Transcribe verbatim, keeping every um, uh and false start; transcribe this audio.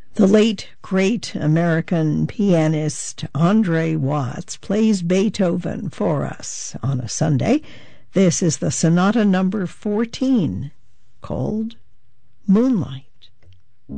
The late, great American pianist Andre Watts plays Beethoven for us on a Sunday. This is the Sonata number fourteen, called Moonlight.